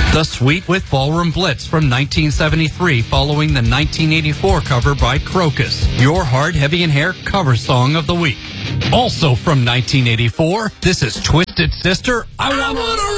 The Suite with Ballroom Blitz from 1973, following the 1984 cover by Crocus. Your Hard, Heavy, and Hair cover song of the week. Also from 1984, this is Twisted Sister, I Wanna